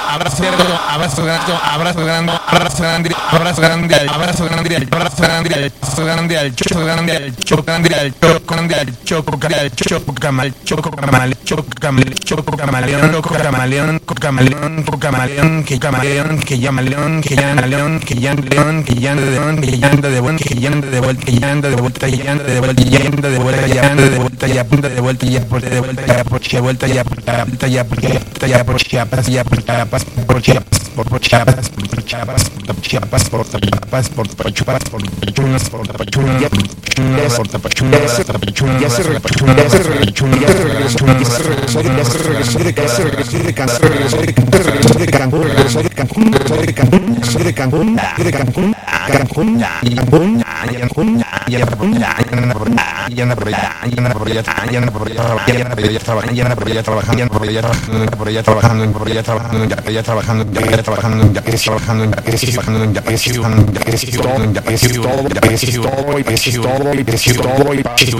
abrazo grande, abrazo grande, abrazo grande, abrazo grande, abrazo grande, abrazo grande, abrazo grande, abrazo grande, al choco grande, al choco grande, al choco grande, al choco grande, al choco camal, choco camal, choco camal, choco camaleón, choco camaleón, camaleón, camaleón, que camaleón, que llama león, que llama león, que llama león, que llama de león, que llama de vuelta, que llama de vuelta, que llama de vuelta, que llama de vuelta, que llama de vuelta, ya anda de vuelta, ya punta de vuelta, ya por de vuelta, ya por vuelta, ya por vuelta, ya por ya por Chiapas, ya por Chiapas, por Chiapas, por Chiapas, por Chiapas, por Chiapas, por Chiapas, por Pachupas, por Pachunas, por Pachunas, ya por Tapachunas, ya se regresó de Cancún,